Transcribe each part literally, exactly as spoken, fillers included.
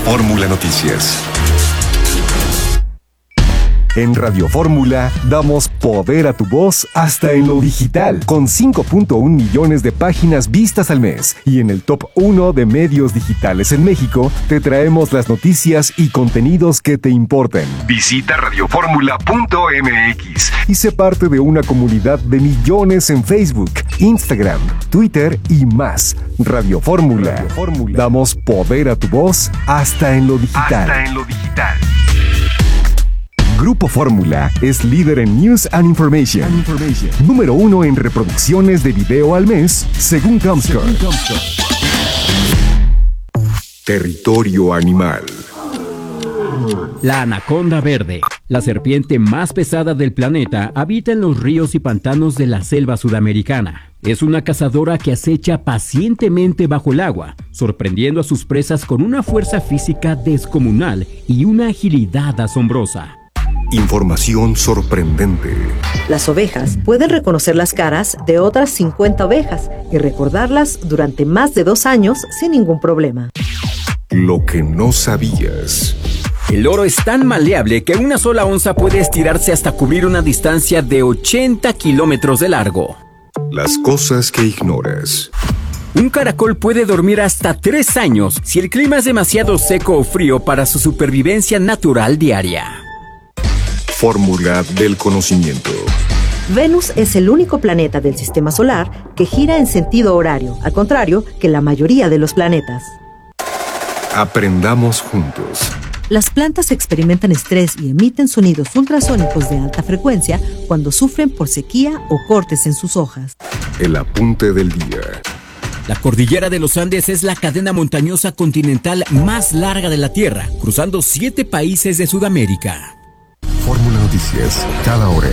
Fórmula Noticias. En Radio Fórmula damos poder a tu voz hasta en lo digital, con cinco punto uno millones de páginas vistas al mes. Y en el top uno de medios digitales en México, te traemos las noticias y contenidos que te importan. Visita radioformula punto m x y sé parte de una comunidad de millones en Facebook, Instagram, Twitter y más. Radio Fórmula. Radio Fórmula. Damos poder a tu voz hasta en lo digital. Hasta en lo digital. Grupo Fórmula es líder en News and Information. And Information. Número uno en reproducciones de video al mes, según Comscore. Territorio animal. La anaconda verde, la serpiente más pesada del planeta, habita en los ríos y pantanos de la selva sudamericana. Es una cazadora que acecha pacientemente bajo el agua, sorprendiendo a sus presas con una fuerza física descomunal y una agilidad asombrosa. Información sorprendente. Las ovejas pueden reconocer las caras de otras cincuenta ovejas y recordarlas durante más de dos años sin ningún problema. Lo que no sabías. El loro es tan maleable que una sola onza puede estirarse hasta cubrir una distancia de ochenta kilómetros de largo. Las cosas que ignoras. Un caracol puede dormir hasta tres años si el clima es demasiado seco o frío para su supervivencia natural diaria. Fórmula del conocimiento. Venus es el único planeta del sistema solar que gira en sentido horario, al contrario que la mayoría de los planetas. Aprendamos juntos. Las plantas experimentan estrés y emiten sonidos ultrasónicos de alta frecuencia cuando sufren por sequía o cortes en sus hojas. El apunte del día. La cordillera de los Andes es la cadena montañosa continental más larga de la Tierra, cruzando siete países de Sudamérica. Fórmula Noticias, cada hora.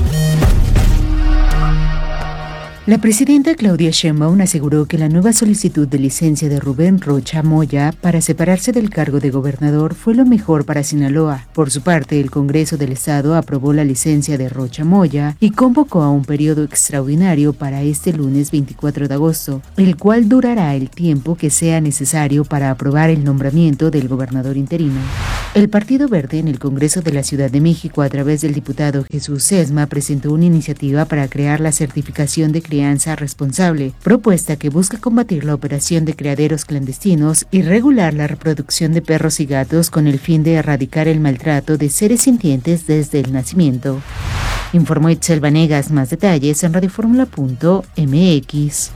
La presidenta Claudia Sheinbaum aseguró que la nueva solicitud de licencia de Rubén Rocha Moya para separarse del cargo de gobernador fue lo mejor para Sinaloa. Por su parte, el Congreso del Estado aprobó la licencia de Rocha Moya y convocó a un periodo extraordinario para este lunes veinticuatro de agosto, el cual durará el tiempo que sea necesario para aprobar el nombramiento del gobernador interino. El Partido Verde en el Congreso de la Ciudad de México, a través del diputado Jesús Sesma, presentó una iniciativa para crear la certificación de crianza responsable, propuesta que busca combatir la operación de criaderos clandestinos y regular la reproducción de perros y gatos con el fin de erradicar el maltrato de seres sintientes desde el nacimiento. Informó Itzel Vanegas. Más detalles en radioformula punto m x.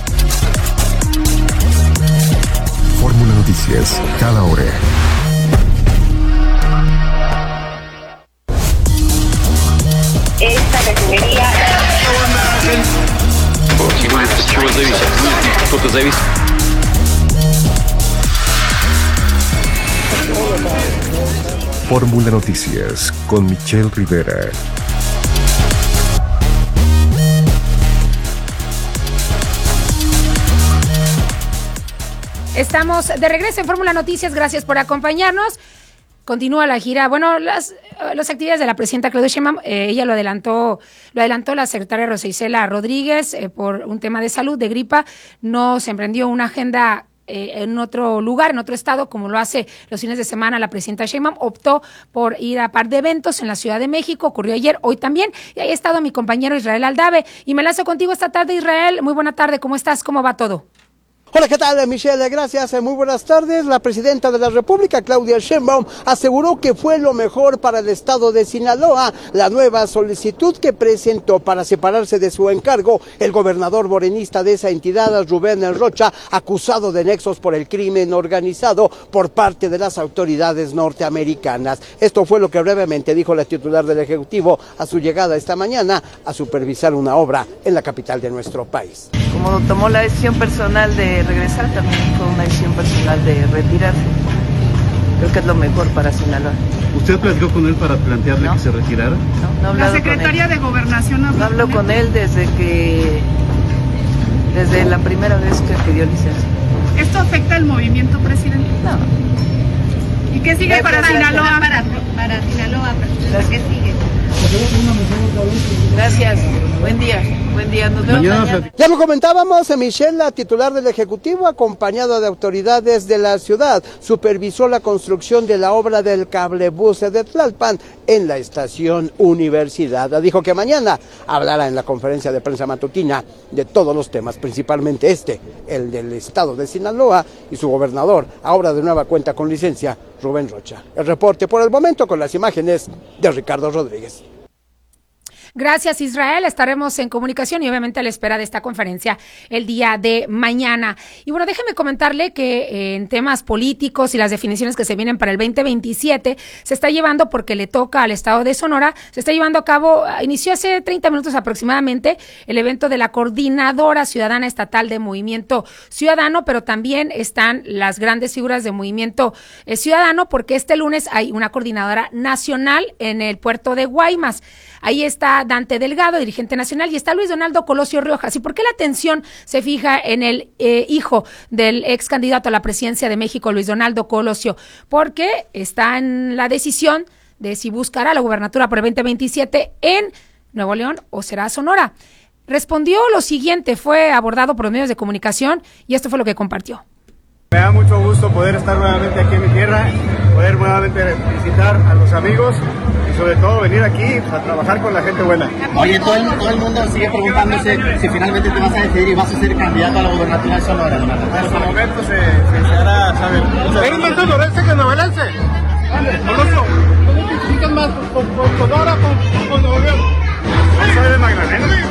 Fórmula Noticias, cada hora. Esta refinería... Fórmula Noticias con Michelle Rivera. Estamos de regreso en Fórmula Noticias, gracias por acompañarnos. Continúa la gira, bueno, las, las actividades de la presidenta Claudia Sheinbaum, eh, ella lo adelantó, lo adelantó la secretaria Rosa Isela Rodríguez, eh, por un tema de salud, de gripa, no se emprendió una agenda eh, en otro lugar, en otro estado, como lo hace los fines de semana la presidenta Sheinbaum, optó por ir a par de eventos en la Ciudad de México, ocurrió ayer, hoy también, y ahí ha estado mi compañero Israel Aldave, y me lanzo contigo esta tarde, Israel, muy buena tarde, ¿cómo estás? ¿Cómo va todo? Hola, ¿qué tal, Michelle? Gracias, muy buenas tardes. La presidenta de la República, Claudia Sheinbaum, aseguró que fue lo mejor para el estado de Sinaloa la nueva solicitud que presentó para separarse de su encargo el gobernador morenista de esa entidad, Rubén Rocha, acusado de nexos por el crimen organizado por parte de las autoridades norteamericanas. Esto fue lo que brevemente dijo la titular del Ejecutivo a su llegada esta mañana a supervisar una obra en la capital de nuestro país. Como tomó la decisión personal de regresar, también fue una decisión personal de retirarse. Creo que es lo mejor para Sinaloa. ¿Usted platicó con él para plantearle no. que se retirara? No, no he hablado La secretaria con él. de Gobernación no hablo con él. él desde que, desde la primera vez que pidió licencia. ¿Esto afecta el movimiento, presidente? No. ¿Y qué sigue para Sinaloa? Para, para Sinaloa, ¿qué sigue? Gracias, buen día, buen día, nos vemos mañana. mañana. Ya lo comentábamos, Michelle, la titular del Ejecutivo, acompañada de autoridades de la ciudad, supervisó la construcción de la obra del cablebús de Tlalpan en la estación Universidad. Dijo que mañana hablará en la conferencia de prensa matutina de todos los temas, principalmente este, el del estado de Sinaloa y su gobernador, ahora de nueva cuenta con licencia, Rubén Rocha. El reporte por el momento con las imágenes de Ricardo Rodríguez. Gracias, Israel. Estaremos en comunicación y obviamente a la espera de esta conferencia el día de mañana. Y bueno, déjeme comentarle que eh, en temas políticos y las definiciones que se vienen para el veinte veintisiete se está llevando, porque le toca al estado de Sonora, se está llevando a cabo, inició hace treinta minutos aproximadamente, el evento de la Coordinadora Ciudadana Estatal de Movimiento Ciudadano, pero también están las grandes figuras de Movimiento eh, Ciudadano, porque este lunes hay una coordinadora nacional en el puerto de Guaymas. Ahí está Dante Delgado, dirigente nacional, y está Luis Donaldo Colosio Riojas. ¿Y por qué la atención se fija en el eh, hijo del ex candidato a la presidencia de México, Luis Donaldo Colosio? Porque está en la decisión de si buscará la gubernatura por el veinte veintisiete en Nuevo León o será Sonora. Respondió lo siguiente, fue abordado por los medios de comunicación y esto fue lo que compartió. Me da mucho gusto poder estar nuevamente aquí en mi tierra, poder nuevamente visitar a los amigos y sobre todo venir aquí a trabajar con la gente buena. Oye, todo el, todo el mundo sigue preguntándose si finalmente te vas a decidir y vas a ser candidato a la gubernatura de Sonora. En este momento se, se, se hará saber. ¿Eres más sonorense que novelense? Conozco. ¿Cómo te identificas más con, con Sonora o con Nuevo León? No soy de Magdalena.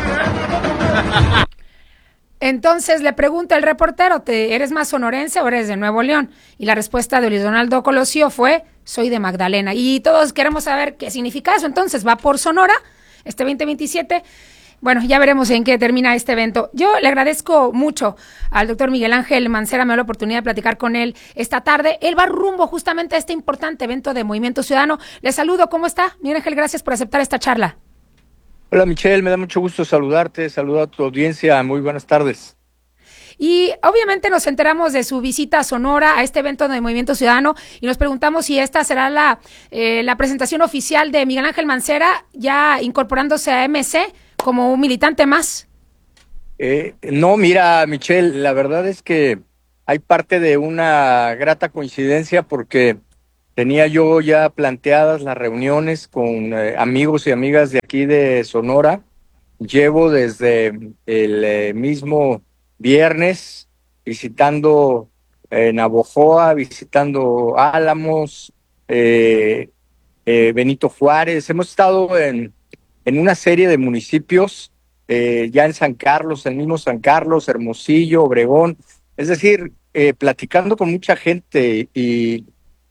Entonces le pregunta el reportero, ¿te eres más sonorense o eres de Nuevo León? Y la respuesta de Luis Donaldo Colosio fue, soy de Magdalena. Y todos queremos saber qué significa eso. Entonces, ¿va por Sonora este veinte veintisiete? Bueno, ya veremos en qué termina este evento. Yo le agradezco mucho al doctor Miguel Ángel Mancera, me dio la oportunidad de platicar con él esta tarde. Él va rumbo justamente a este importante evento de Movimiento Ciudadano. Le saludo, ¿cómo está? Miguel Ángel, gracias por aceptar esta charla. Hola Michelle, me da mucho gusto saludarte, saludo a tu audiencia, muy buenas tardes. Y obviamente nos enteramos de su visita a Sonora, a este evento de Movimiento Ciudadano, y nos preguntamos si esta será la, eh, la presentación oficial de Miguel Ángel Mancera, ya incorporándose a M C como un militante más. Eh, no, mira Michelle, la verdad es que hay parte de una grata coincidencia porque tenía yo ya planteadas las reuniones con eh, amigos y amigas de aquí de Sonora. Llevo desde el eh, mismo viernes visitando eh, Navojoa, visitando Álamos, eh, eh, Benito Juárez. Hemos estado en, en una serie de municipios, eh, ya en San Carlos, el mismo San Carlos, Hermosillo, Obregón. Es decir, eh, platicando con mucha gente y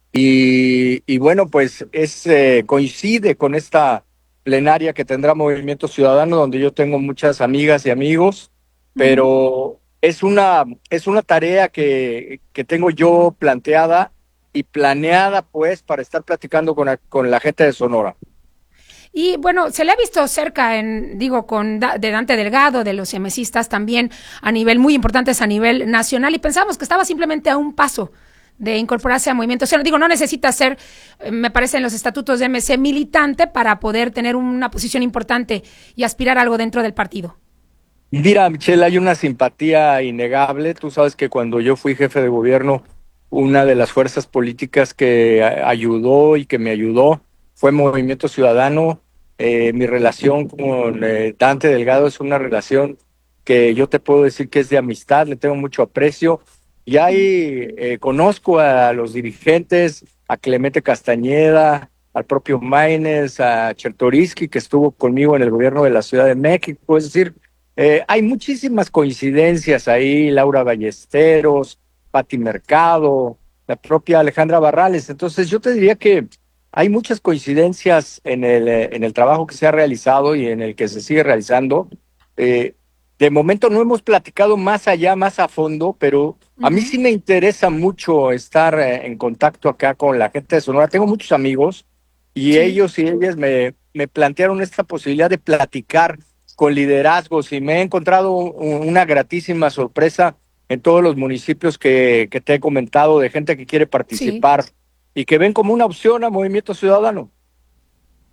Y, y bueno, pues es eh, coincide con esta plenaria que tendrá Movimiento Ciudadano, donde yo tengo muchas amigas y amigos, pero uh-huh. es una es una tarea que, que tengo yo planteada y planeada pues para estar platicando con la, con la gente de Sonora. Y bueno, se le ha visto cerca, en digo, con da, de Dante Delgado, de los emesistas también a nivel muy importantes a nivel nacional, y pensamos que estaba simplemente a un paso de incorporarse a Movimiento Ciudadano. Digo, no necesita ser, me parece en los estatutos de M C, militante para poder tener una posición importante y aspirar a algo dentro del partido. Mira, Michelle, hay una simpatía innegable. Tú sabes que cuando yo fui jefe de gobierno, una de las fuerzas políticas que ayudó y que me ayudó fue Movimiento Ciudadano. Eh, mi relación con eh, Dante Delgado es una relación que yo te puedo decir que es de amistad, le tengo mucho aprecio. Y ahí eh, conozco a los dirigentes, a Clemente Castañeda, al propio Maínez, a Chertoriski, que estuvo conmigo en el gobierno de la Ciudad de México. Es decir, eh, hay muchísimas coincidencias ahí, Laura Ballesteros, Pati Mercado, la propia Alejandra Barrales. Entonces yo te diría que hay muchas coincidencias en el, en el trabajo que se ha realizado y en el que se sigue realizando. Eh, de momento no hemos platicado más allá, más a fondo, pero a mí sí me interesa mucho estar eh, en contacto acá con la gente de Sonora. Tengo muchos amigos y sí. ellos y ellas me, me plantearon esta posibilidad de platicar con liderazgos y me he encontrado un, una gratísima sorpresa en todos los municipios que, que te he comentado, de gente que quiere participar sí. y que ven como una opción a Movimiento Ciudadano.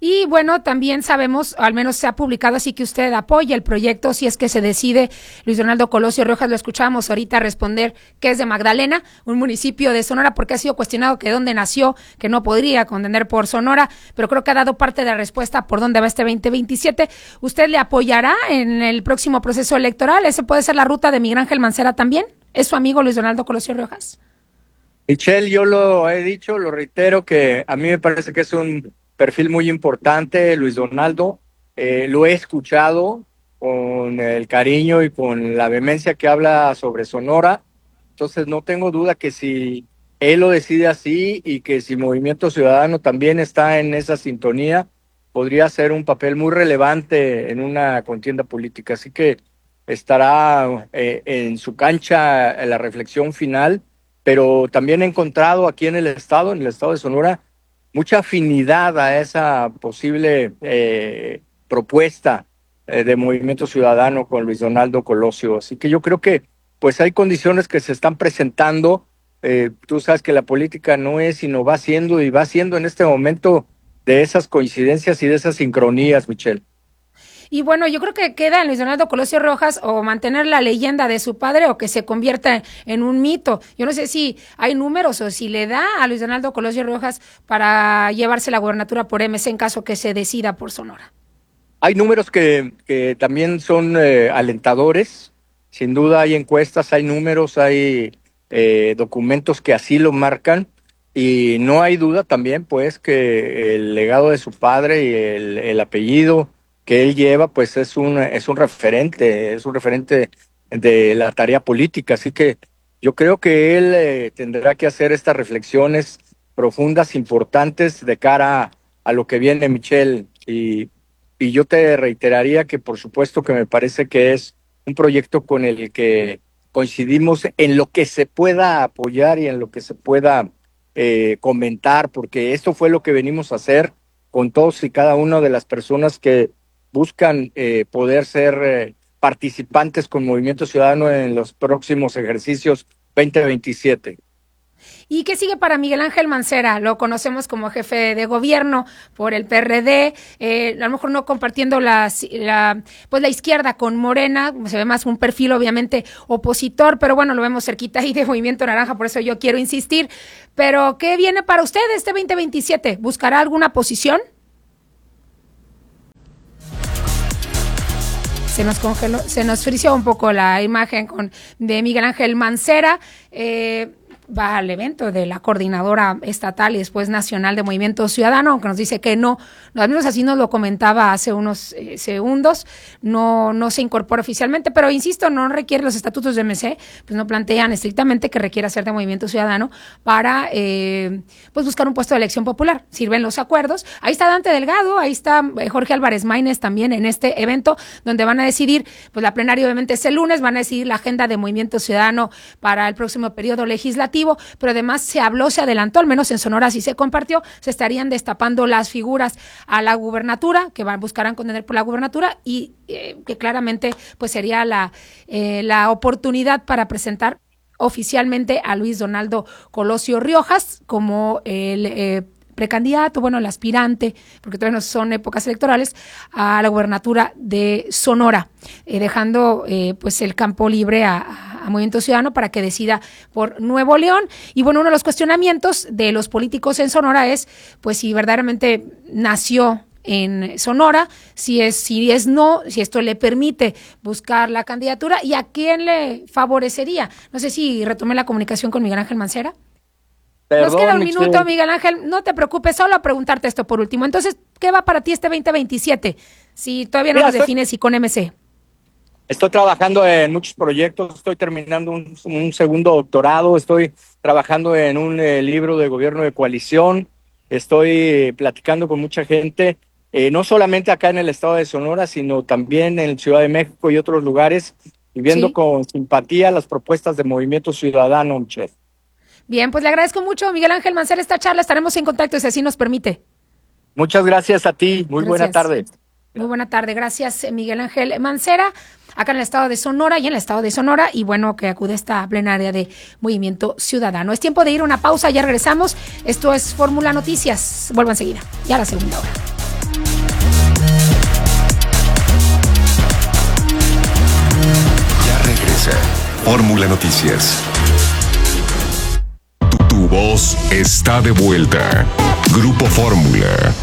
Y bueno, también sabemos, al menos se ha publicado, así que usted apoya el proyecto si es que se decide. Luis Donaldo Colosio Riojas, lo escuchábamos ahorita responder que es de Magdalena, un municipio de Sonora, porque ha sido cuestionado que dónde nació, que no podría contender por Sonora, pero creo que ha dado parte de la respuesta por dónde va este veinte veintisiete. ¿Usted le apoyará en el próximo proceso electoral? ¿Ese puede ser la ruta de Miguel Ángel Mancera también? ¿Es su amigo Luis Donaldo Colosio Riojas? Michelle, yo lo he dicho, lo reitero, que a mí me parece que es un perfil muy importante, Luis Donaldo. Eh, lo he escuchado con el cariño y con la vehemencia que habla sobre Sonora. Entonces no tengo duda que si él lo decide así y que si Movimiento Ciudadano también está en esa sintonía, podría ser un papel muy relevante en una contienda política. Así que estará eh, en su cancha en la reflexión final, pero también he encontrado aquí en el estado, en el estado de Sonora, mucha afinidad a esa posible eh, propuesta eh, de Movimiento Ciudadano con Luis Donaldo Colosio. Así que yo creo que pues hay condiciones que se están presentando. Eh, tú sabes que la política no es, sino va siendo, y va siendo en este momento de esas coincidencias y de esas sincronías, Michelle. Y bueno, yo creo que queda en Luis Donaldo Colosio Riojas o mantener la leyenda de su padre o que se convierta en un mito. Yo no sé si hay números o si le da a Luis Donaldo Colosio Riojas para llevarse la gubernatura por M C en caso que se decida por Sonora. Hay números que, que también son eh, alentadores. Sin duda hay encuestas, hay números, hay eh, documentos que así lo marcan. Y no hay duda también, pues, que el legado de su padre y el, el apellido que él lleva, pues es un es un referente, es un referente de la tarea política. Así que yo creo que él eh, tendrá que hacer estas reflexiones profundas, importantes de cara a, a lo que viene, Michelle. Y, y yo te reiteraría que por supuesto que me parece que es un proyecto con el que coincidimos en lo que se pueda apoyar y en lo que se pueda eh, comentar, porque esto fue lo que venimos a hacer con todos y cada una de las personas que buscan eh, poder ser eh, participantes con Movimiento Ciudadano en los próximos ejercicios veinte veintisiete. ¿Y qué sigue para Miguel Ángel Mancera? Lo conocemos como jefe de gobierno por el P R D, eh, a lo mejor no compartiendo la, la, pues la izquierda con Morena, se ve más un perfil obviamente opositor, pero bueno, lo vemos cerquita ahí de Movimiento Naranja, por eso yo quiero insistir. Pero, ¿qué viene para usted este veinte veintisiete? ¿Buscará alguna posición? Se nos congeló, se nos frició un poco la imagen con de Miguel Ángel Mancera. Eh, va al evento de la coordinadora estatal y después nacional de Movimiento Ciudadano, aunque nos dice que no, al menos así nos lo comentaba hace unos eh, segundos, no no se incorpora oficialmente, pero insisto, no requiere los estatutos de M C, pues no plantean estrictamente que requiera ser de Movimiento Ciudadano para eh, pues buscar un puesto de elección popular. Sirven los acuerdos. Ahí está Dante Delgado, ahí está Jorge Álvarez Maínez también en este evento, donde van a decidir, pues la plenaria obviamente es el lunes, van a decidir la agenda de Movimiento Ciudadano para el próximo periodo legislativo, pero además se habló, se adelantó, al menos en Sonora sí se compartió, se estarían destapando las figuras a la gubernatura, que van, buscarán contender por la gubernatura y eh, que claramente pues sería la, eh, la oportunidad para presentar oficialmente a Luis Donaldo Colosio Riojas como el eh, precandidato, bueno, el aspirante, porque todavía no son épocas electorales, a la gubernatura de Sonora, eh, dejando eh, pues el campo libre a, a Movimiento Ciudadano para que decida por Nuevo León. Y bueno, uno de los cuestionamientos de los políticos en Sonora es, pues, si verdaderamente nació en Sonora, si es, si es no, si esto le permite buscar la candidatura y a quién le favorecería. No sé si retomé la comunicación con Miguel Ángel Mancera. Perdón, nos queda un minuto, Michelle. Miguel Ángel, no te preocupes, solo a preguntarte esto por último. Entonces, ¿qué va para ti este veinte veintisiete? Si todavía no Mira, nos estoy, defines y con M C. Estoy trabajando en muchos proyectos, estoy terminando un, un segundo doctorado, estoy trabajando en un eh, libro de gobierno de coalición, estoy platicando con mucha gente, eh, no solamente acá en el estado de Sonora, sino también en Ciudad de México y otros lugares, y viendo sí. con simpatía las propuestas de Movimiento Ciudadano, Michelle. Bien, pues le agradezco mucho, Miguel Ángel Mancera, esta charla. Estaremos en contacto si así nos permite. Muchas gracias a ti. Muy gracias. Buena tarde. Muy buena tarde. Gracias, Miguel Ángel Mancera, acá en el estado de Sonora y en el estado de Sonora. Y bueno, que acude a esta plenaria de Movimiento Ciudadano. Es tiempo de ir a una pausa. Ya regresamos. Esto es Fórmula Noticias. Vuelvo enseguida. Ya a la segunda hora. Fórmula Noticias. Tu, tu voz está de vuelta. Grupo Fórmula.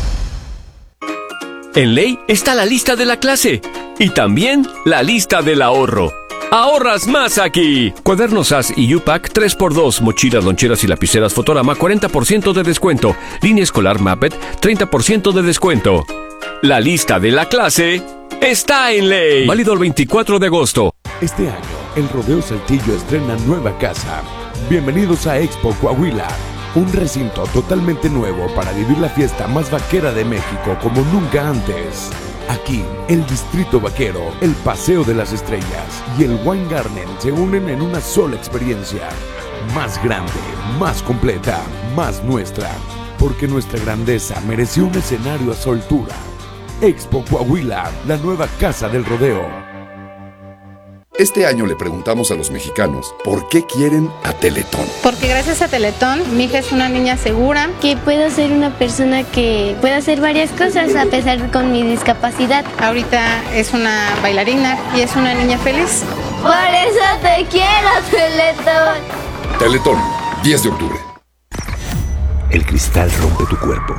En Ley está la lista de la clase y también la lista del ahorro. ¡Ahorras más aquí! Cuadernos A S y U PAC tres por dos, mochilas, loncheras y lapiceras Fotorama cuarenta por ciento de descuento. Línea escolar Mappet treinta por ciento de descuento. La lista de la clase está en Ley. Válido el veinticuatro de agosto. Este año, el Rodeo Saltillo estrena nueva casa. Bienvenidos a Expo Coahuila. Un recinto totalmente nuevo para vivir la fiesta más vaquera de México como nunca antes. Aquí, el Distrito Vaquero, el Paseo de las Estrellas y el Wine Garden se unen en una sola experiencia. Más grande, más completa, más nuestra. Porque nuestra grandeza mereció un escenario a su altura. Expo Coahuila, la nueva casa del rodeo. Este año le preguntamos a los mexicanos por qué quieren a Teletón. Porque gracias a Teletón, mi hija es una niña segura. Que puedo ser una persona que pueda hacer varias cosas a pesar de con mi discapacidad. Ahorita es una bailarina y es una niña feliz. Por eso te quiero, Teletón. Teletón, diez de octubre. El cristal rompe tu cuerpo.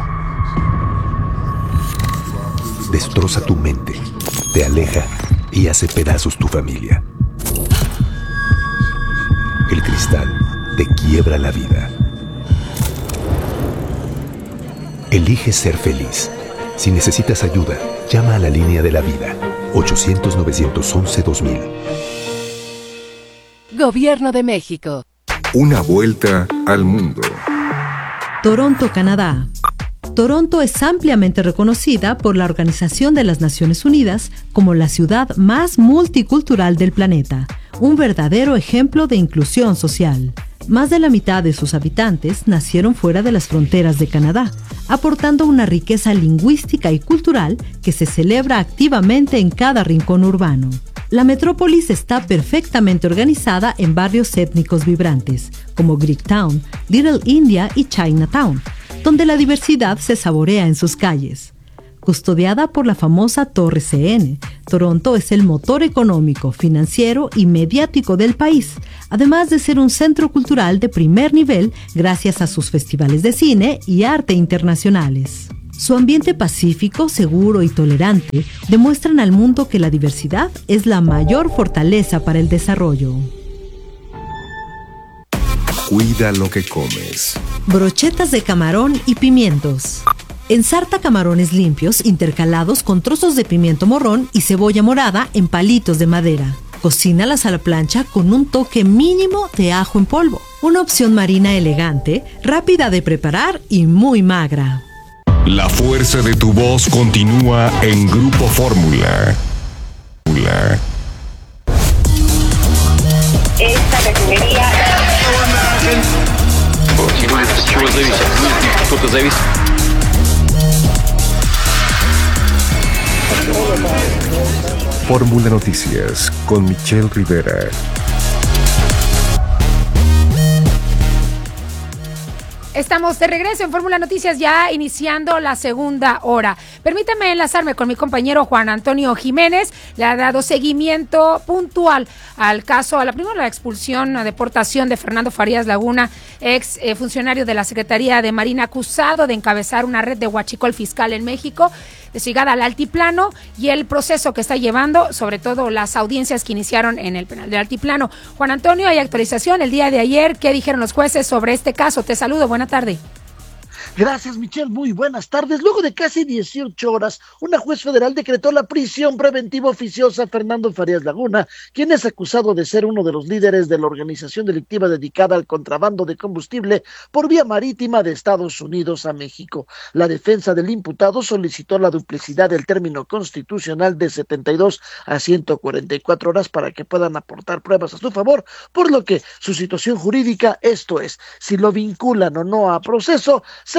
Destroza tu mente, te aleja y hace pedazos tu familia. El cristal te quiebra la vida. Elige ser feliz. Si necesitas ayuda, llama a la línea de la vida. ochocientos, novecientos once, dos mil. Gobierno de México. Una vuelta al mundo. Toronto, Canadá. Toronto es ampliamente reconocida por la Organización de las Naciones Unidas como la ciudad más multicultural del planeta, un verdadero ejemplo de inclusión social. Más de la mitad de sus habitantes nacieron fuera de las fronteras de Canadá, aportando una riqueza lingüística y cultural que se celebra activamente en cada rincón urbano. La metrópolis está perfectamente organizada en barrios étnicos vibrantes, como Greektown, Little India y Chinatown, donde la diversidad se saborea en sus calles. Custodiada por la famosa Torre C N, Toronto es el motor económico, financiero y mediático del país, además de ser un centro cultural de primer nivel gracias a sus festivales de cine y arte internacionales. Su ambiente pacífico, seguro y tolerante demuestran al mundo que la diversidad es la mayor fortaleza para el desarrollo. Cuida lo que comes. Brochetas de camarón y pimientos. Ensarta camarones limpios intercalados con trozos de pimiento morrón y cebolla morada en palitos de madera. Cocínalas a la plancha con un toque mínimo de ajo en polvo. Una opción marina elegante, rápida de preparar y muy magra. La fuerza de tu voz continúa en Grupo Fórmula. Esta refinería... Fórmula Noticias con Michelle Rivera. Estamos de regreso en Fórmula Noticias, ya iniciando la segunda hora. Permítame enlazarme con mi compañero Juan Antonio Jiménez. Le ha dado seguimiento puntual al caso, a la primera la expulsión, la deportación de Fernando Farías Laguna, ex eh, funcionario de la Secretaría de Marina, acusado de encabezar una red de huachicol fiscal en México, de su llegada al altiplano y el proceso que está llevando, sobre todo las audiencias que iniciaron en el penal del altiplano. Juan Antonio, hay actualización el día de ayer. ¿Qué dijeron los jueces sobre este caso? Te saludo, buena tarde. Gracias, Michelle. Muy buenas tardes. Luego de casi dieciocho horas, una juez federal decretó la prisión preventiva oficiosa a Fernando Farías Laguna, quien es acusado de ser uno de los líderes de la organización delictiva dedicada al contrabando de combustible por vía marítima de Estados Unidos a México. La defensa del imputado solicitó la duplicidad del término constitucional de setenta y dos a ciento cuarenta y cuatro horas para que puedan aportar pruebas a su favor, por lo que su situación jurídica, esto es, si lo vinculan o no a proceso, se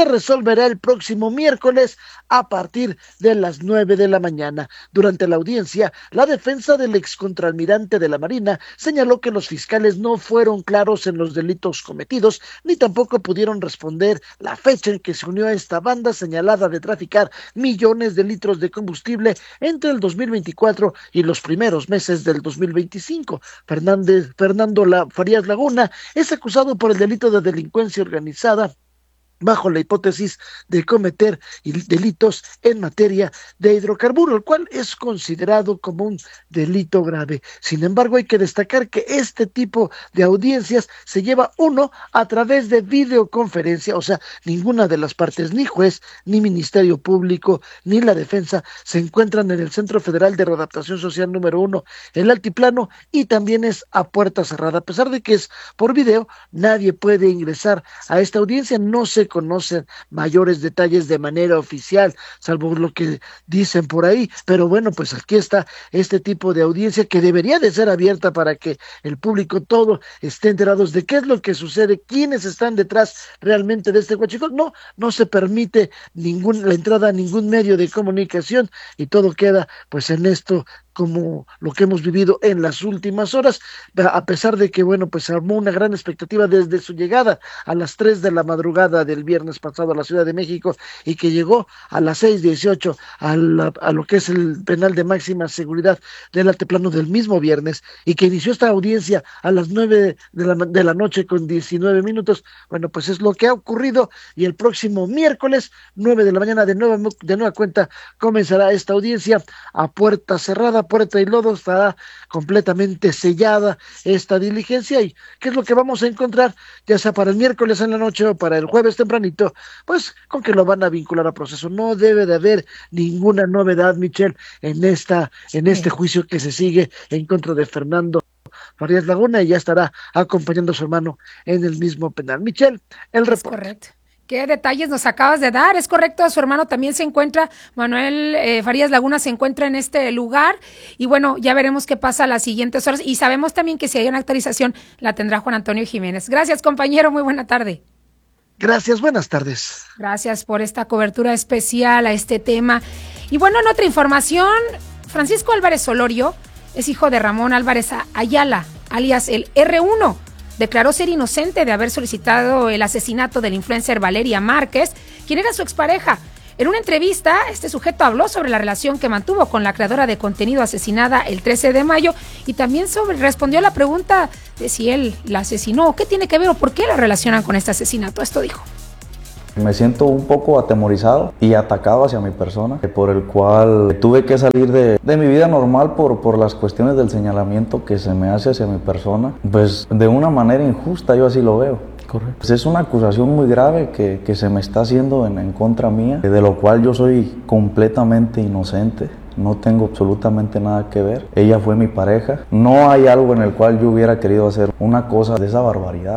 se resolverá el próximo miércoles a partir de las nueve de la mañana. Durante la audiencia, la defensa del excontralmirante de la Marina señaló que los fiscales no fueron claros en los delitos cometidos, ni tampoco pudieron responder la fecha en que se unió a esta banda señalada de traficar millones de litros de combustible entre el dos mil veinticuatro y los primeros meses del dos mil veinticinco. Fernández, Fernando La, Farías Laguna es acusado por el delito de delincuencia organizada bajo la hipótesis de cometer delitos en materia de hidrocarburo, el cual es considerado como un delito grave. Sin embargo, hay que destacar que este tipo de audiencias se lleva uno a través de videoconferencia, o sea, ninguna de las partes, ni juez, ni Ministerio Público, ni la defensa, se encuentran en el Centro Federal de Readaptación Social número uno, el Altiplano, y también es a puerta cerrada. A pesar de que es por video, nadie puede ingresar a esta audiencia, no se conocen mayores detalles de manera oficial, salvo lo que dicen por ahí, pero bueno, pues aquí está este tipo de audiencia que debería de ser abierta para que el público todo esté enterados de qué es lo que sucede, quiénes están detrás realmente de este huachicol. No, no se permite ningún, la entrada a ningún medio de comunicación y todo queda pues en esto como lo que hemos vivido en las últimas horas, a pesar de que, bueno, pues se armó una gran expectativa desde su llegada a las tres de la madrugada del viernes pasado a la Ciudad de México y que llegó a las seis dieciocho a, la, a lo que es el penal de máxima seguridad del Altiplano del mismo viernes y que inició esta audiencia a las nueve de la, de la noche con diecinueve minutos. Bueno, pues es lo que ha ocurrido y el próximo miércoles, nueve de la mañana, de nueva, de nueva cuenta, comenzará esta audiencia a puerta cerrada, puerta y lodo, estará completamente sellada esta diligencia. ¿Y qué es lo que vamos a encontrar? Ya sea para el miércoles en la noche o para el jueves tempranito, pues con que lo van a vincular a proceso. No debe de haber ninguna novedad, Michelle, en esta, en este juicio que se sigue en contra de Fernando Farías Laguna, y ya estará acompañando a su hermano en el mismo penal. Michelle, el reporte. Correcto. ¿Qué detalles nos acabas de dar? Es correcto, su hermano también se encuentra, Manuel eh, Farías Laguna se encuentra en este lugar y bueno, ya veremos qué pasa las siguientes horas y sabemos también que si hay una actualización la tendrá Juan Antonio Jiménez. Gracias, compañero, muy buena tarde. Gracias, buenas tardes. Gracias por esta cobertura especial a este tema. Y bueno, en otra información, Francisco Álvarez Solorio es hijo de Ramón Álvarez Ayala, alias el erre uno. Declaró ser inocente de haber solicitado el asesinato del influencer Valeria Márquez, quien era su expareja. En una entrevista, este sujeto habló sobre la relación que mantuvo con la creadora de contenido asesinada el trece de mayo y también sobre, respondió a la pregunta de si él la asesinó, qué tiene que ver o por qué la relacionan con este asesinato. Esto dijo. Me siento un poco atemorizado y atacado hacia mi persona, por el cual tuve que salir de, de mi vida normal por, por las cuestiones del señalamiento que se me hace hacia mi persona, pues de una manera injusta, yo así lo veo. Correcto. Pues es una acusación muy grave que, que se me está haciendo en, en contra mía, de lo cual yo soy completamente inocente. No tengo absolutamente nada que ver. Ella fue mi pareja. No hay algo en el cual yo hubiera querido hacer una cosa de esa barbaridad.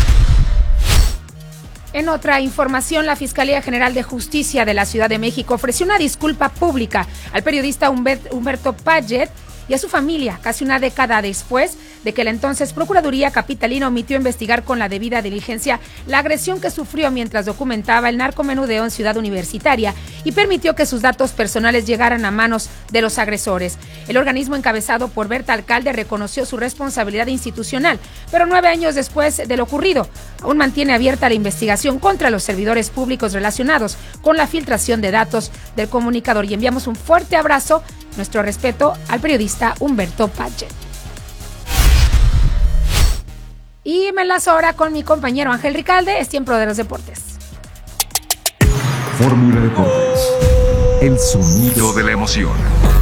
En otra información, la Fiscalía General de Justicia de la Ciudad de México ofreció una disculpa pública al periodista Humberto Paget y a su familia, casi una década después de que la entonces Procuraduría Capitalina omitió investigar con la debida diligencia la agresión que sufrió mientras documentaba el narcomenudeo en Ciudad Universitaria y permitió que sus datos personales llegaran a manos de los agresores. El organismo encabezado por Berta Alcalde reconoció su responsabilidad institucional, pero nueve años después de lo ocurrido, aún mantiene abierta la investigación contra los servidores públicos relacionados con la filtración de datos del comunicador. Y enviamos un fuerte abrazo, nuestro respeto al periodista Humberto Paget. Y me enlazo ahora con mi compañero Ángel Ricalde, es tiempo de los deportes. Fórmula Deportes, el sonido de la emoción.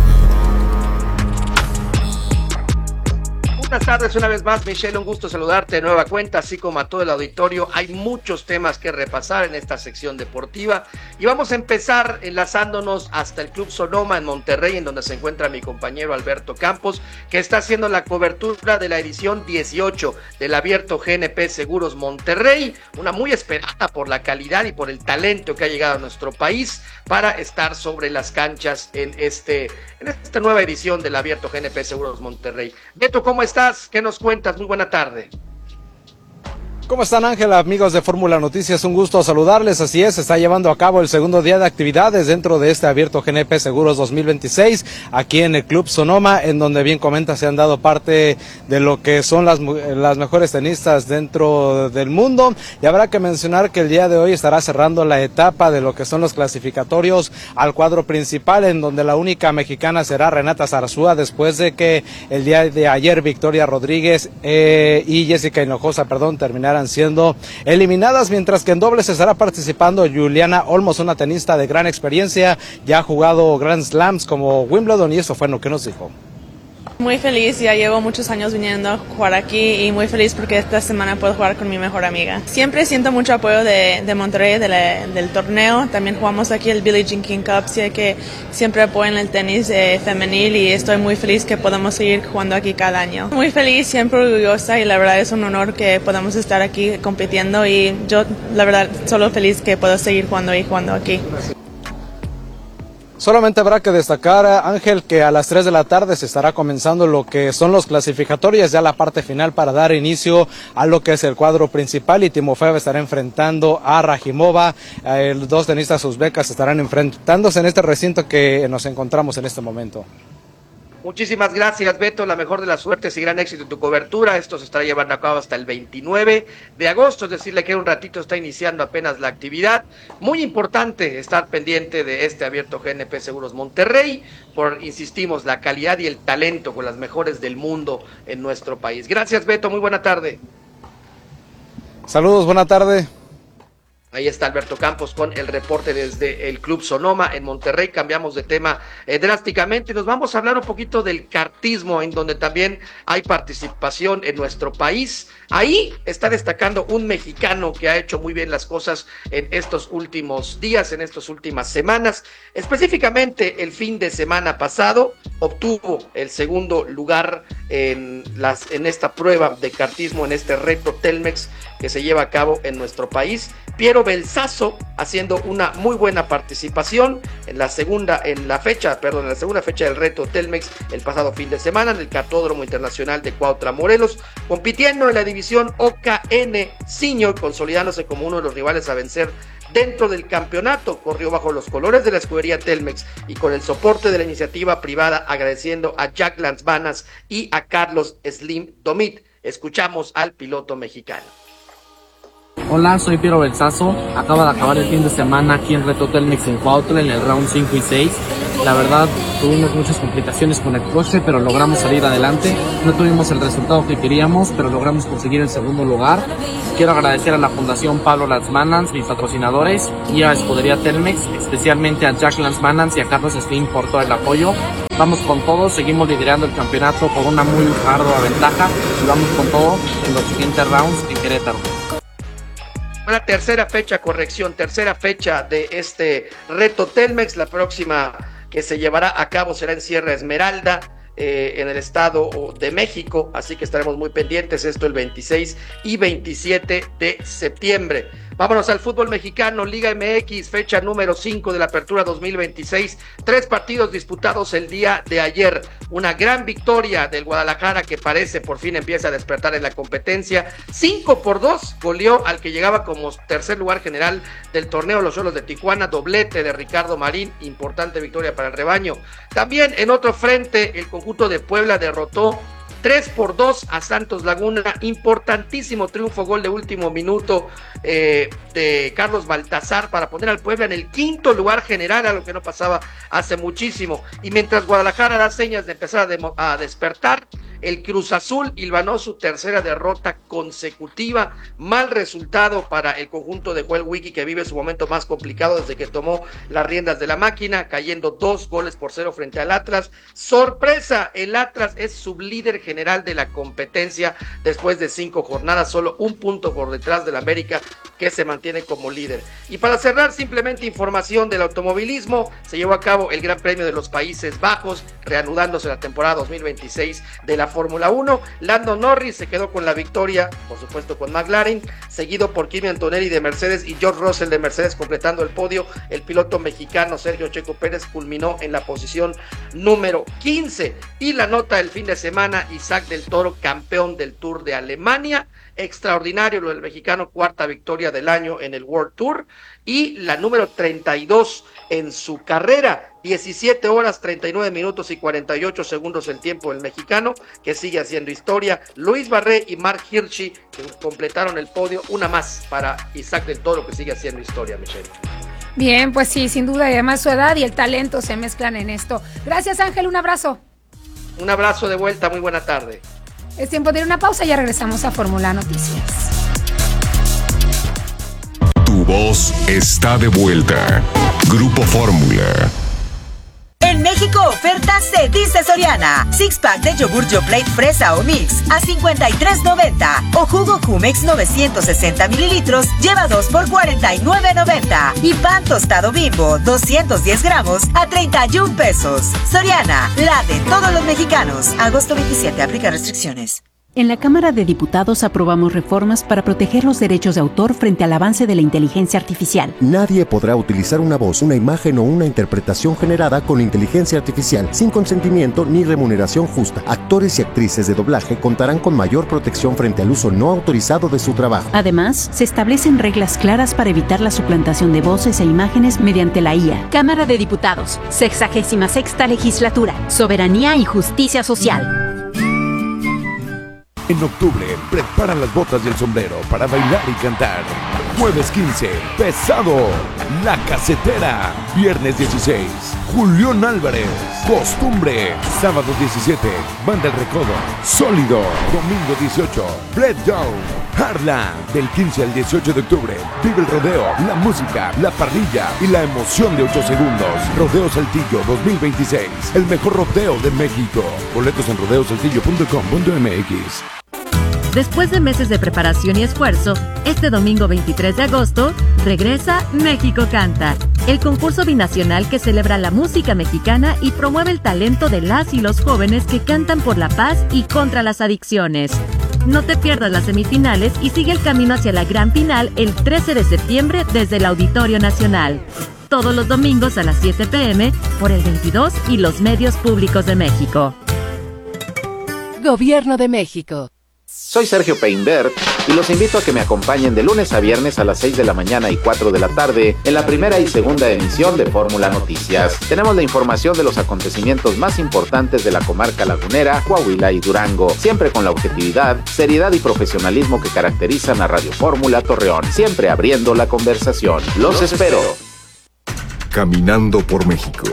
Buenas tardes una vez más, Michelle, un gusto saludarte de nueva cuenta, así como a todo el auditorio. Hay muchos temas que repasar en esta sección deportiva y vamos a empezar enlazándonos hasta el Club Sonoma en Monterrey, en donde se encuentra mi compañero Alberto Campos, que está haciendo la cobertura de la edición dieciocho del Abierto G N P Seguros Monterrey, una muy esperada por la calidad y por el talento que ha llegado a nuestro país para estar sobre las canchas en, este, en esta nueva edición del Abierto G N P Seguros Monterrey. Beto, ¿cómo estás? ¿Qué nos cuentas? Muy buena tarde. ¿Cómo están, Ángel? Amigos de Fórmula Noticias, un gusto saludarles. Así es, se está llevando a cabo el segundo día de actividades dentro de este abierto G N P Seguros dos mil veintiséis, aquí en el Club Sonoma, en donde bien comenta se han dado parte de lo que son las, las mejores tenistas dentro del mundo. Y habrá que mencionar que el día de hoy estará cerrando la etapa de lo que son los clasificatorios al cuadro principal, en donde la única mexicana será Renata Zarazúa, después de que el día de ayer Victoria Rodríguez eh, y Jessica Hinojosa, perdón, terminaron siendo eliminadas, mientras que en dobles estará participando Juliana Olmos, una tenista de gran experiencia, ya ha jugado Grand Slams como Wimbledon, y eso fue lo que nos dijo. Muy feliz, ya llevo muchos años viniendo a jugar aquí y muy feliz porque esta semana puedo jugar con mi mejor amiga. Siempre siento mucho apoyo de, de Monterrey, de la, del torneo. También jugamos aquí el Billie Jean King Cup, sé que siempre apoyan el tenis eh, femenil y estoy muy feliz que podamos seguir jugando aquí cada año. Muy feliz, siempre orgullosa y la verdad es un honor que podamos estar aquí compitiendo y yo la verdad solo feliz que puedo seguir jugando y jugando aquí. Solamente habrá que destacar, Ángel, que a las tres de la tarde se estará comenzando lo que son los clasificatorios, ya la parte final para dar inicio a lo que es el cuadro principal, y Timofeeva estará enfrentando a Rajimova. Eh, dos tenistas uzbecas estarán enfrentándose en este recinto que nos encontramos en este momento. Muchísimas gracias, Beto, la mejor de las suertes y gran éxito en tu cobertura. Esto se estará llevando a cabo hasta el veintinueve de agosto, es decirle que un ratito está iniciando apenas la actividad. Muy importante estar pendiente de este abierto G N P Seguros Monterrey, por, insistimos, la calidad y el talento con las mejores del mundo en nuestro país. Gracias, Beto, muy buena tarde. Saludos, buena tarde. Ahí está Alberto Campos con el reporte desde el Club Sonoma en Monterrey. Cambiamos de tema eh, drásticamente. Nos vamos a hablar un poquito del kartismo, en donde también hay participación en nuestro país. Ahí está destacando un mexicano que ha hecho muy bien las cosas en estos últimos días, en estas últimas semanas. Específicamente el fin de semana pasado obtuvo el segundo lugar en, las, en esta prueba de kartismo, en este reto Telmex que se lleva a cabo en nuestro país. Piero Belsazo haciendo una muy buena participación en la segunda, en la fecha, perdón, en la segunda fecha del reto Telmex el pasado fin de semana en el Cartódromo Internacional de Cuautla, Morelos, compitiendo en la división O K N Senior, consolidándose como uno de los rivales a vencer dentro del campeonato. Corrió bajo los colores de la escudería Telmex y con el soporte de la iniciativa privada, agradeciendo a Jack Lanzmanas y a Carlos Slim Domit. Escuchamos al piloto mexicano. Hola, soy Piero Belsazo. Acaba de acabar el fin de semana aquí en Reto Telmex en Cuautla en el round cinco y seis. La verdad, tuvimos muchas complicaciones con el coche, pero logramos salir adelante. No tuvimos el resultado que queríamos, pero logramos conseguir el segundo lugar. Quiero agradecer a la Fundación Pablo Lanzmanans, mis patrocinadores, y a Escudería Telmex, especialmente a Jack Lanzmanans y a Carlos Slim por todo el apoyo. Vamos con todo, seguimos liderando el campeonato por una muy ardua ventaja y vamos con todo en los siguientes rounds en Querétaro. Una tercera fecha, corrección, tercera fecha de este reto Telmex. La próxima que se llevará a cabo será en Sierra Esmeralda, eh, en el Estado de México, así que estaremos muy pendientes, esto el veintiséis y veintisiete de septiembre. Vámonos al fútbol mexicano, Liga M X, fecha número cinco de la apertura dos mil veintiséis, tres partidos disputados el día de ayer, una gran victoria del Guadalajara que parece por fin empieza a despertar en la competencia, cinco por dos goleó al que llegaba como tercer lugar general del torneo, los Xolos de Tijuana, doblete de Ricardo Marín, importante victoria para el rebaño. También en otro frente, el conjunto de Puebla derrotó tres por dos a Santos Laguna, importantísimo triunfo, gol de último minuto eh, de Carlos Baltazar para poner al Puebla en el quinto lugar general, a lo que no pasaba hace muchísimo. Y mientras Guadalajara da señas de empezar a, de, a despertar, el Cruz Azul hilvanó su tercera derrota consecutiva, mal resultado para el conjunto de Joel Wiki, que vive su momento más complicado desde que tomó las riendas de la máquina, cayendo dos goles por cero frente al Atlas. Sorpresa, el Atlas es sublíder general de la competencia después de cinco jornadas, solo un punto por detrás del América, que se mantiene como líder. Y para cerrar, simplemente información del automovilismo, se llevó a cabo el Gran Premio de los Países Bajos, reanudándose la temporada dos mil veintiséis de la Fórmula uno. Lando Norris se quedó con la victoria, por supuesto con McLaren, seguido por Kimi Antonelli de Mercedes y George Russell de Mercedes completando el podio. El piloto mexicano Sergio Checo Pérez culminó en la posición número quince. Y la nota del fin de semana, Isaac del Toro, campeón del Tour de Alemania. Extraordinario lo del mexicano, cuarta victoria del año en el World Tour y la número treinta y dos en su carrera. diecisiete horas, treinta y nueve minutos y cuarenta y ocho segundos el tiempo del mexicano, que sigue haciendo historia. Luis Barré y Mark Hirschi, que completaron el podio, una más para Isaac del Toro, que sigue haciendo historia, Michelle. Bien, pues sí, sin duda, y además su edad y el talento se mezclan en esto. Gracias, Ángel, un abrazo. Un abrazo de vuelta, muy buena tarde. Es tiempo de ir a una pausa y ya regresamos a Fórmula Noticias. Tu voz está de vuelta. Grupo Fórmula. En México, oferta se dice Soriana. Six pack de yogur Yoplait fresa o mix a cincuenta y tres noventa. O jugo Jumex novecientos sesenta mililitros lleva dos por cuarenta y nueve noventa. Y pan tostado Bimbo doscientos diez gramos a treinta y un pesos. Soriana, la de todos los mexicanos. Agosto veintisiete, aplica restricciones. En la Cámara de Diputados aprobamos reformas para proteger los derechos de autor frente al avance de la inteligencia artificial. Nadie podrá utilizar una voz, una imagen o una interpretación generada con inteligencia artificial sin consentimiento ni remuneración justa. Actores y actrices de doblaje contarán con mayor protección frente al uso no autorizado de su trabajo. Además, se establecen reglas claras para evitar la suplantación de voces e imágenes mediante la I A. Cámara de Diputados, sexagésima sexta legislatura, soberanía y justicia social. En octubre, prepara las botas y el sombrero para bailar y cantar. Jueves quince, Pesado, La Casetera. Viernes dieciséis, Julián Álvarez, Costumbre. Sábado diecisiete, Banda El Recodo, Sólido. Domingo dieciocho, Bread Down, Harlan. Del quince al dieciocho de octubre, vive el rodeo, la música, la parrilla y la emoción de ocho segundos. Rodeo Saltillo dos mil veintiséis, el mejor rodeo de México. Boletos en rodeo saltillo punto com punto m x. Después de meses de preparación y esfuerzo, este domingo veintitrés de agosto, regresa México Canta, el concurso binacional que celebra la música mexicana y promueve el talento de las y los jóvenes que cantan por la paz y contra las adicciones. No te pierdas las semifinales y sigue el camino hacia la gran final el trece de septiembre desde el Auditorio Nacional. Todos los domingos a las siete pe eme por el veintidós y los medios públicos de México. Gobierno de México. Soy Sergio Peinbert y los invito a que me acompañen de lunes a viernes a las seis de la mañana y cuatro de la tarde en la primera y segunda emisión de Fórmula Noticias. Tenemos la información de los acontecimientos más importantes de la comarca lagunera, Coahuila y Durango, siempre con la objetividad, seriedad y profesionalismo que caracterizan a Radio Fórmula Torreón, siempre abriendo la conversación. Los, los espero. Caminando por México.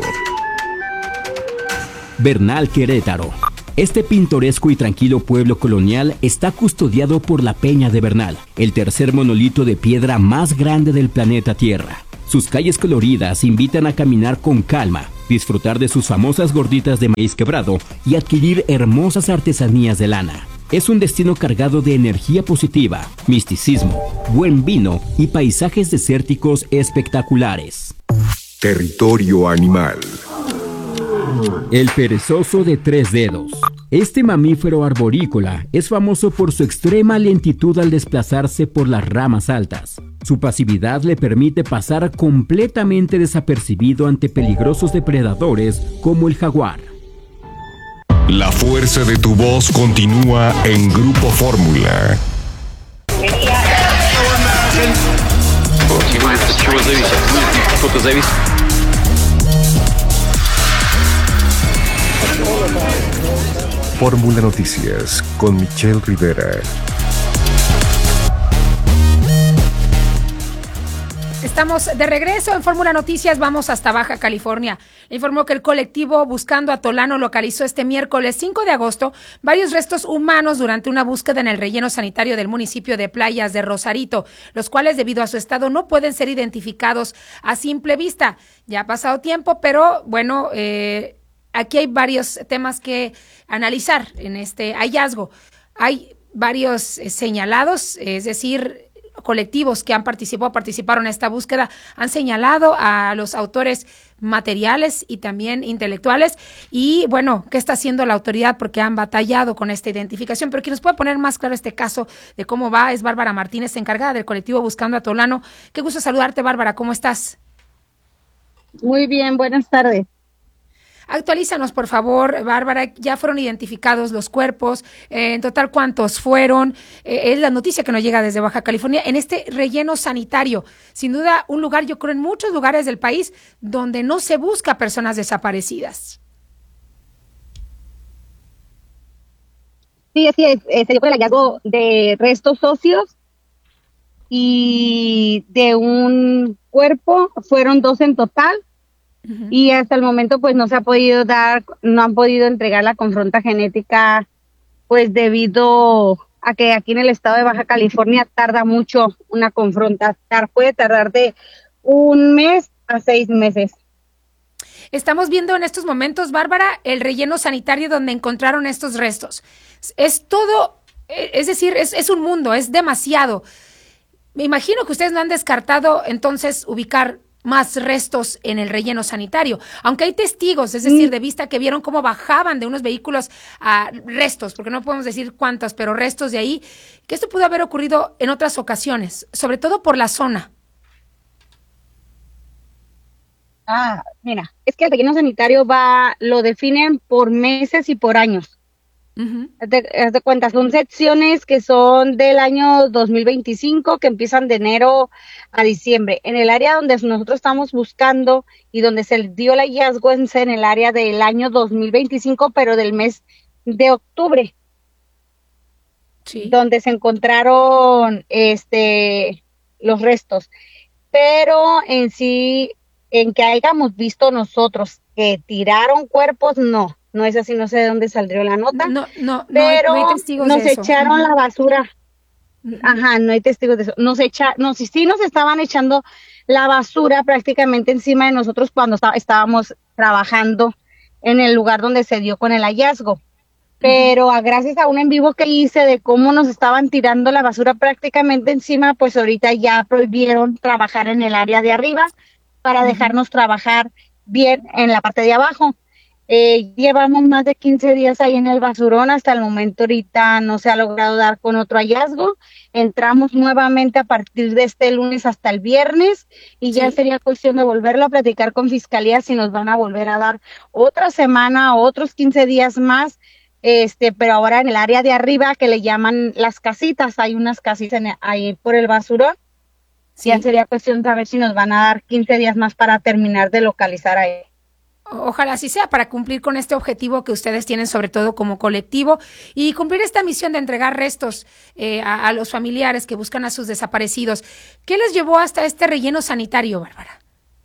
Bernal, Querétaro. Este pintoresco y tranquilo pueblo colonial está custodiado por la Peña de Bernal, el tercer monolito de piedra más grande del planeta Tierra. Sus calles coloridas invitan a caminar con calma, disfrutar de sus famosas gorditas de maíz quebrado y adquirir hermosas artesanías de lana. Es un destino cargado de energía positiva, misticismo, buen vino y paisajes desérticos espectaculares. Territorio animal. El perezoso de tres dedos. Este mamífero arborícola es famoso por su extrema lentitud al desplazarse por las ramas altas. Su pasividad le permite pasar completamente desapercibido ante peligrosos depredadores como el jaguar. La fuerza de tu voz continúa en Grupo Fórmula. Fórmula Noticias con Michelle Rivera. Estamos de regreso en Fórmula Noticias, vamos hasta Baja California. Le informó que el colectivo Buscando a Tolano localizó este miércoles cinco de agosto varios restos humanos durante una búsqueda en el relleno sanitario del municipio de Playas de Rosarito, los cuales debido a su estado no pueden ser identificados a simple vista. Ya ha pasado tiempo, pero bueno, eh, aquí hay varios temas que analizar en este hallazgo. Hay varios eh, señalados, es decir, colectivos que han participado, participaron en esta búsqueda, han señalado a los autores materiales y también intelectuales y bueno, ¿qué está haciendo la autoridad? Porque han batallado con esta identificación, pero quien nos puede poner más claro este caso de cómo va es Bárbara Martínez, encargada del colectivo Buscando a Tolano. Qué gusto saludarte, Bárbara, ¿cómo estás? Muy bien, buenas tardes. Actualízanos, por favor, Bárbara, ya fueron identificados los cuerpos, eh, en total, ¿cuántos fueron? Eh, es la noticia que nos llega desde Baja California, en este relleno sanitario, sin duda un lugar, yo creo, en muchos lugares del país donde no se busca personas desaparecidas. Sí, así es, eh, se dio el hallazgo de restos óseos y de un cuerpo, fueron dos en total. Uh-huh. Y hasta el momento pues no se ha podido dar, no han podido entregar la confronta genética pues debido a que aquí en el estado de Baja California tarda mucho una confronta, puede tardar de un mes a seis meses. Estamos viendo en estos momentos, Bárbara, el relleno sanitario donde encontraron estos restos. Es todo, es decir, es, es un mundo, es demasiado. Me imagino que ustedes no han descartado entonces ubicar más restos en el relleno sanitario, aunque hay testigos, es decir, de vista que vieron cómo bajaban de unos vehículos a restos, porque no podemos decir cuántos, pero restos de ahí, que esto pudo haber ocurrido en otras ocasiones, sobre todo por la zona. Ah, mira, es que el relleno sanitario va, lo definen por meses y por años. Uh-huh. Haz de, haz de cuenta, son secciones que son del año dos mil veinticinco, que empiezan de enero a diciembre. En el área donde nosotros estamos buscando y donde se dio el hallazgo es en el área del año dos mil veinticinco, pero del mes de octubre. Sí. Donde se encontraron este los restos. Pero en sí, en que hayamos visto nosotros que tiraron cuerpos, no. No es así, no sé de dónde saldría la nota. No, no, pero no hay, no hay testigos nos de eso. Echaron uh-huh. la basura. Uh-huh. Ajá, no hay testigos de eso. Nos echa, no, sí, sí nos estaban echando la basura prácticamente encima de nosotros cuando está, estábamos trabajando en el lugar donde se dio con el hallazgo. Pero uh-huh. gracias a un en vivo que hice de cómo nos estaban tirando la basura prácticamente encima, pues ahorita ya prohibieron trabajar en el área de arriba para uh-huh. dejarnos trabajar bien en la parte de abajo. Eh, llevamos más de quince días ahí en el basurón, hasta el momento ahorita no se ha logrado dar con otro hallazgo. Entramos nuevamente a partir de este lunes hasta el viernes y sí. ya sería cuestión de volverlo a platicar con Fiscalía si nos van a volver a dar otra semana o otros quince días más, este, pero ahora en el área de arriba que le llaman las casitas, hay unas casitas en, ahí por el basurón. Sí. Ya sería cuestión de saber si nos van a dar quince días más para terminar de localizar a él. Ojalá así sea, para cumplir con este objetivo que ustedes tienen, sobre todo como colectivo, y cumplir esta misión de entregar restos eh, a, a los familiares que buscan a sus desaparecidos. ¿Qué les llevó hasta este relleno sanitario, Bárbara?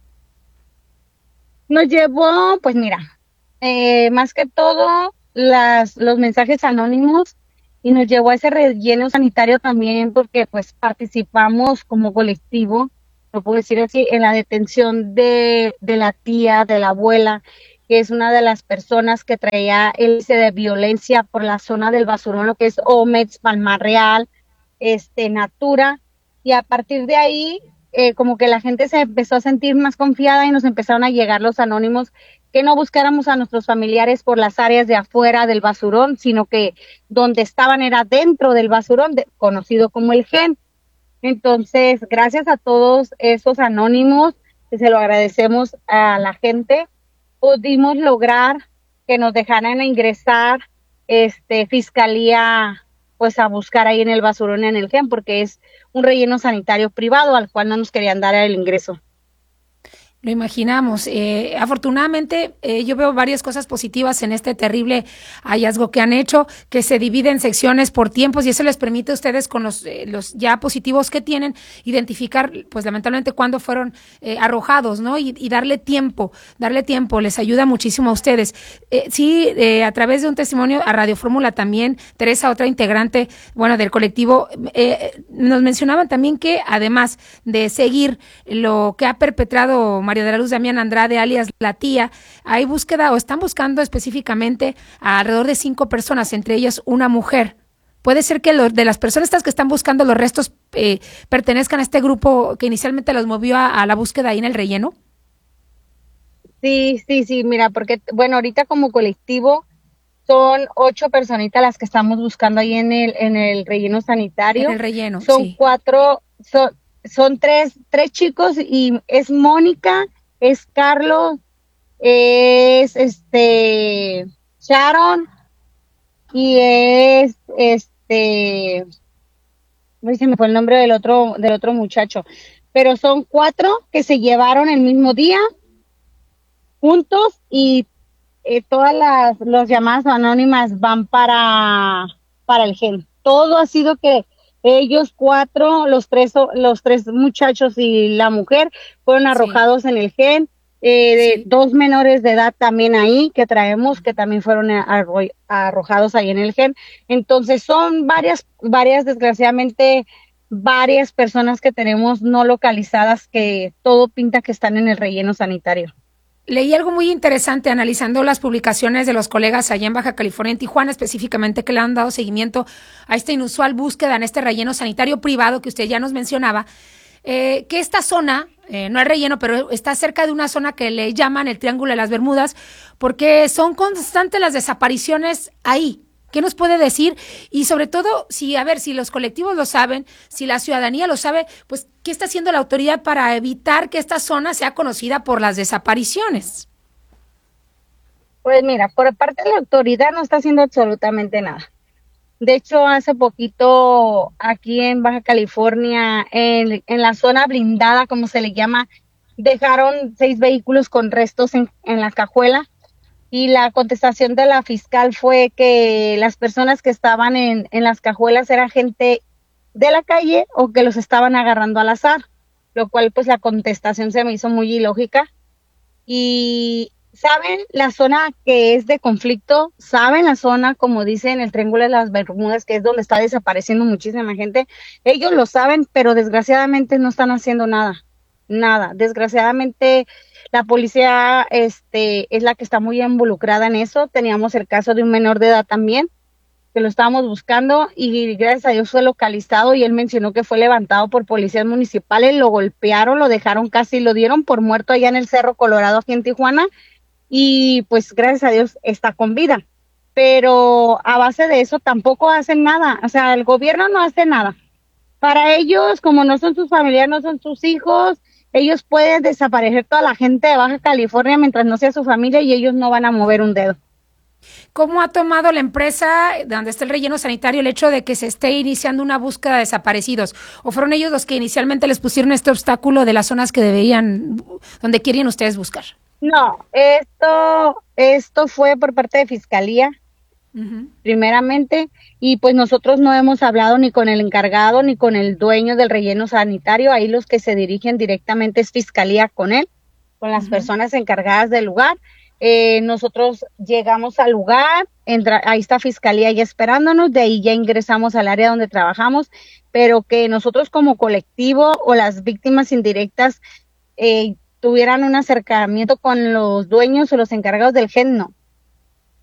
Nos llevó, pues mira, eh, más que todo las, los mensajes anónimos, y nos llevó a ese relleno sanitario también porque pues participamos como colectivo, lo puedo decir así, en la detención de, de la tía, de la abuela, que es una de las personas que traía el índice de violencia por la zona del basurón, lo que es Omex, Palmar Real, este, Natura, y a partir de ahí, eh, como que la gente se empezó a sentir más confiada y nos empezaron a llegar los anónimos que no buscáramos a nuestros familiares por las áreas de afuera del basurón, sino que donde estaban era dentro del basurón, de, conocido como el Gen. Entonces, gracias a todos esos anónimos, que se lo agradecemos a la gente, pudimos lograr que nos dejaran ingresar este Fiscalía pues a buscar ahí en el basurón en el Gen, porque es un relleno sanitario privado al cual no nos querían dar el ingreso. Lo imaginamos. Eh, afortunadamente, eh, yo veo varias cosas positivas en este terrible hallazgo que han hecho, que se divide en secciones por tiempos y eso les permite a ustedes con los, eh, los ya positivos que tienen, identificar, pues lamentablemente, cuándo fueron eh, arrojados, ¿no? Y, y darle tiempo, darle tiempo, les ayuda muchísimo a ustedes. Eh, sí, eh, a través de un testimonio a Radio Fórmula también, Teresa, otra integrante, bueno, del colectivo, eh, nos mencionaban también que además de seguir lo que ha perpetrado María de la Luz Damián Andrade, alias La Tía, hay búsqueda o están buscando específicamente a alrededor de cinco personas, entre ellas una mujer. Puede ser que lo, de las personas estas que están buscando los restos eh, pertenezcan a este grupo que inicialmente los movió a, a la búsqueda ahí en el relleno. Sí, sí, sí, mira, porque, bueno, ahorita como colectivo son ocho personitas las que estamos buscando ahí en el, en el relleno sanitario. En el relleno, Son sí. cuatro, son, son tres, tres chicos y es Mónica, es Carlos, es este Sharon y es este, no sé si me fue el nombre del otro, del otro muchacho, pero son cuatro que se llevaron el mismo día juntos y eh, todas las, las llamadas anónimas van para, para el gen. Todo ha sido que ellos cuatro, los tres, los tres muchachos y la mujer fueron arrojados sí. en el gen. Eh, de sí. Dos menores de edad también ahí que traemos que también fueron arro arrojados ahí en el gen. Entonces son varias, varias desgraciadamente varias personas que tenemos no localizadas que todo pinta que están en el relleno sanitario. Leí algo muy interesante analizando las publicaciones de los colegas allá en Baja California, en Tijuana específicamente, que le han dado seguimiento a esta inusual búsqueda en este relleno sanitario privado que usted ya nos mencionaba, eh, que esta zona, eh, no es relleno, pero está cerca de una zona que le llaman el Triángulo de las Bermudas, porque son constantes las desapariciones ahí. ¿Qué nos puede decir? Y sobre todo, si a ver, si los colectivos lo saben, si la ciudadanía lo sabe, pues, ¿qué está haciendo la autoridad para evitar que esta zona sea conocida por las desapariciones? Pues mira, por parte de la autoridad no está haciendo absolutamente nada. De hecho, hace poquito aquí en Baja California, en, en la zona blindada, como se le llama, dejaron seis vehículos con restos en, en la cajuela. Y la contestación de la fiscal fue que las personas que estaban en, en las cajuelas era gente de la calle o que los estaban agarrando al azar, lo cual pues la contestación se me hizo muy ilógica. Y saben la zona que es de conflicto, saben la zona, como dicen, el Triángulo de las Bermudas, que es donde está desapareciendo muchísima gente. Ellos lo saben, pero desgraciadamente no están haciendo nada, nada. Desgraciadamente la policía este, es la que está muy involucrada en eso. Teníamos el caso de un menor de edad también, que lo estábamos buscando y gracias a Dios fue localizado y él mencionó que fue levantado por policías municipales, lo golpearon, lo dejaron casi, lo dieron por muerto allá en el Cerro Colorado, aquí en Tijuana, y pues gracias a Dios está con vida. Pero a base de eso tampoco hacen nada, o sea, el gobierno no hace nada. Para ellos, como no son sus familiares, no son sus hijos, ellos pueden desaparecer toda la gente de Baja California mientras no sea su familia y ellos no van a mover un dedo. ¿Cómo ha tomado la empresa donde está el relleno sanitario el hecho de que se esté iniciando una búsqueda de desaparecidos? ¿O fueron ellos los que inicialmente les pusieron este obstáculo de las zonas que deberían, donde querían ustedes buscar? No, esto, esto fue por parte de Fiscalía. Uh-huh. Primeramente, y pues nosotros no hemos hablado ni con el encargado ni con el dueño del relleno sanitario. Ahí los que se dirigen directamente es Fiscalía con él, con las uh-huh. personas encargadas del lugar. Eh, nosotros llegamos al lugar, entra, ahí está Fiscalía ya esperándonos, de ahí ya ingresamos al área donde trabajamos, pero que nosotros como colectivo o las víctimas indirectas eh, tuvieran un acercamiento con los dueños o los encargados del gen, no.